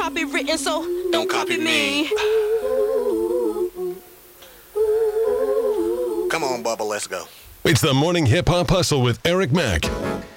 copywritten, so don't copy me. Come on, Bubba, let's go. It's the Morning Hip Hop Hustle with Eric Mack.